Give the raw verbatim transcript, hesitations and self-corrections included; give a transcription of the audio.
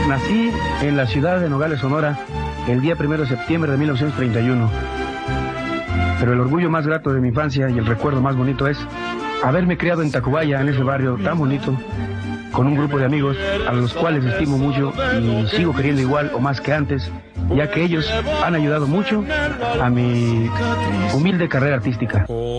Nací en la ciudad de Nogales, Sonora, el día primero de septiembre de mil novecientos treinta y uno. Pero el orgullo más grato de mi infancia y el recuerdo más bonito es haberme criado en Tacubaya, en ese barrio tan bonito, con un grupo de amigos a los cuales estimo mucho y sigo queriendo igual o más que antes, ya que ellos han ayudado mucho a mi humilde carrera artística.